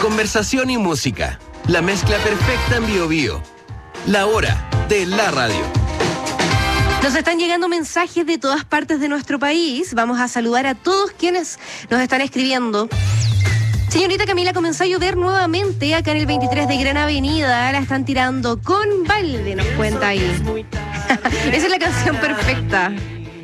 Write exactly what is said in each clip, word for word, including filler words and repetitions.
Conversación y música. La mezcla perfecta en Bio Bio. La hora de la radio. Nos están llegando mensajes de todas partes de nuestro país. Vamos a saludar a todos quienes nos están escribiendo. Señorita Camila, comenzó a llover nuevamente acá en el veintitrés de Gran Avenida. La están tirando con balde, nos cuenta ahí. Esa es la canción perfecta.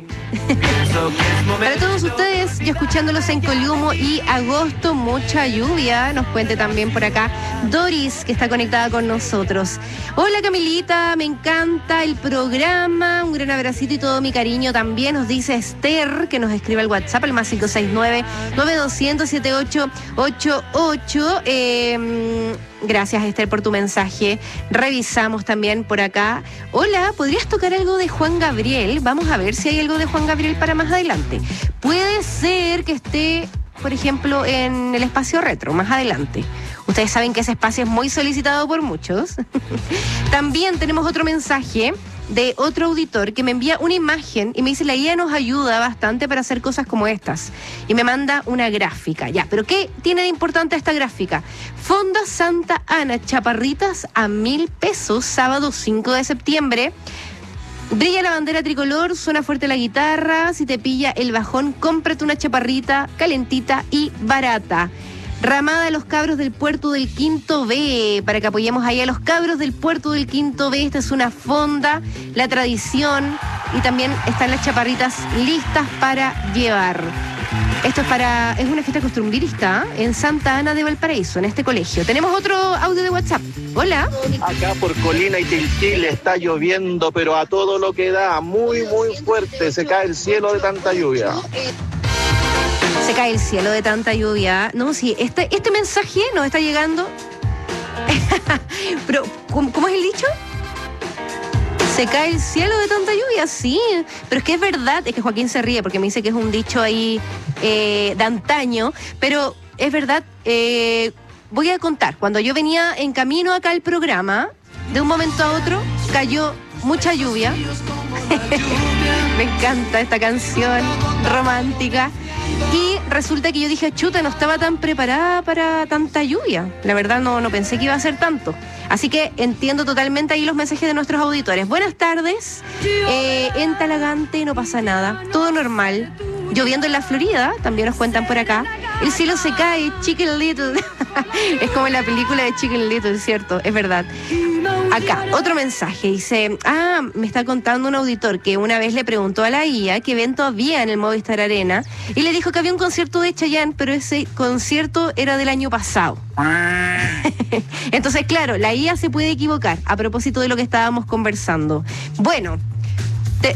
Para todos ustedes, yo escuchándolos en Coliumo y Agosto, mucha lluvia, nos cuente también por acá Doris, que está conectada con nosotros. Hola Camilita, me encanta el programa, un gran abracito y todo mi cariño también, nos dice Esther, que nos escribe al WhatsApp, el más cinco seis nueve, nueve dos cero cero, siete ocho ocho ocho. Eh, gracias Esther por tu mensaje. Revisamos también por acá. Hola, ¿podrías tocar algo de Juan Gabriel? Vamos a ver si hay algo de Juan Gabriel para más adelante. Puede ser que esté, por ejemplo, en el espacio retro, más adelante. Ustedes saben que ese espacio es muy solicitado por muchos. También tenemos otro mensaje de otro auditor que me envía una imagen y me dice: la I A nos ayuda bastante para hacer cosas como estas. Y me manda una gráfica. Ya, pero ¿qué tiene de importante esta gráfica? Fonda Santa Ana, chaparritas a mil pesos, sábado cinco de septiembre. Brilla la bandera tricolor, suena fuerte la guitarra, si te pilla el bajón, cómprate una chaparrita calentita y barata. Ramada de los cabros del puerto del Quinto B, para que apoyemos ahí a los cabros del puerto del Quinto B. Esta es una fonda, la tradición, y también están las chaparritas listas para llevar. Esto es para, es una fiesta costumbrista en Santa Ana de Valparaíso, en este colegio. Tenemos otro audio de WhatsApp. Hola. Acá por Colina y Tiltil está lloviendo, pero a todo lo que da, muy, muy fuerte. Se cae el cielo de tanta lluvia. Se cae el cielo de tanta lluvia. No, sí, este, este mensaje nos está llegando. Pero, ¿cómo, ¿cómo es el dicho? Se cae el cielo de tanta lluvia, sí. Pero es que es verdad, es que Joaquín se ríe porque me dice que es un dicho ahí eh, de antaño. Pero es verdad, eh, voy a contar. Cuando yo venía en camino acá al programa, de un momento a otro cayó mucha lluvia. Me encanta esta canción romántica. Y resulta que yo dije, chuta, no estaba tan preparada para tanta lluvia. La verdad no, no pensé que iba a ser tanto. Así que entiendo totalmente ahí los mensajes de nuestros auditores. Buenas tardes. Eh, en Talagante no pasa nada. Todo normal. Lloviendo en la Florida, también nos cuentan por acá. El cielo se cae, Chicken Little. Es como en la película de Chicken Little, ¿cierto? Es verdad. Acá, otro mensaje. Dice, ah, me está contando un auditor que una vez le preguntó a la I A qué evento había en el Movistar Arena y le dijo que había un concierto de Chayanne, pero ese concierto era del año pasado. Entonces, claro, la I A se puede equivocar a propósito de lo que estábamos conversando. Bueno, te...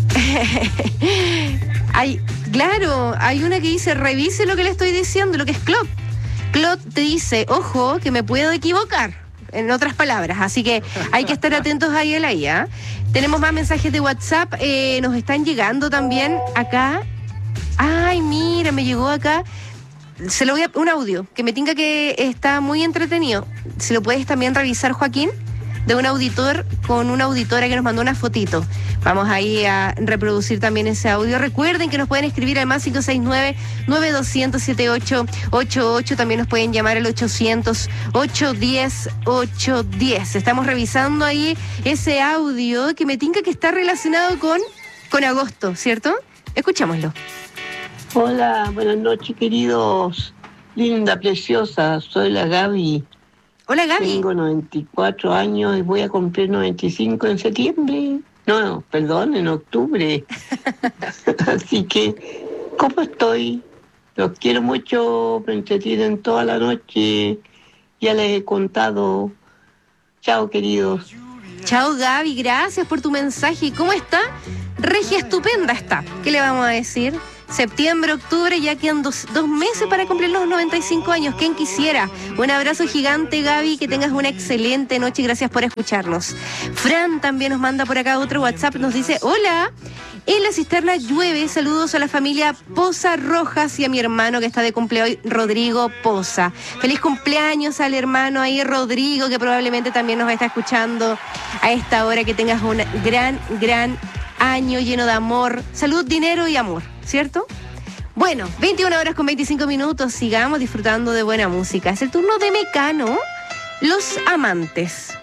hay, claro, hay una que dice, revise lo que le estoy diciendo, lo que es Clot. Clot te dice, ojo, que me puedo equivocar, en otras palabras, así que hay que estar atentos ahí a la I A. Tenemos más mensajes de WhatsApp, eh, nos están llegando también acá. Ay, mira, me llegó acá, se lo voy a, un audio, que me tinca que está muy entretenido. Si lo puedes también revisar, Joaquín, de un auditor con una auditora que nos mandó una fotito. Vamos ahí a reproducir también ese audio. Recuerden que nos pueden escribir al más cinco seis nueve, nueve dos cero cero, siete ocho ocho ocho. También nos pueden llamar al ochocientos, ocho diez, ocho diez. Estamos revisando ahí ese audio que me tinca que está relacionado con, con agosto, ¿cierto? Escuchémoslo. Hola, buenas noches, queridos. Linda, preciosa, soy la Gaby. Hola, Gaby. Tengo noventa y cuatro años y voy a cumplir noventa y cinco en septiembre. No, perdón, en octubre. Así que, ¿cómo estoy? Los quiero mucho, me entretienen toda la noche. Ya les he contado. Chao, queridos. Chao, Gaby, gracias por tu mensaje. ¿Cómo está? Regia estupenda está. ¿Qué le vamos a decir? Septiembre, octubre, ya quedan dos, dos meses para cumplir los noventa y cinco años. ¿Quién quisiera? Un abrazo gigante, Gaby, que tengas una excelente noche y gracias por escucharnos. Fran también nos manda por acá otro WhatsApp, nos dice, hola, en la cisterna llueve, saludos a la familia Poza Rojas y a mi hermano que está de cumpleaños hoy, Rodrigo Poza. Feliz cumpleaños al hermano ahí, Rodrigo, que probablemente también nos está escuchando a esta hora. Que tengas un gran, gran año lleno de amor, salud, dinero y amor, ¿cierto? Bueno, veintiuna horas con veinticinco minutos, sigamos disfrutando de buena música. Es el turno de Mecano, Los Amantes.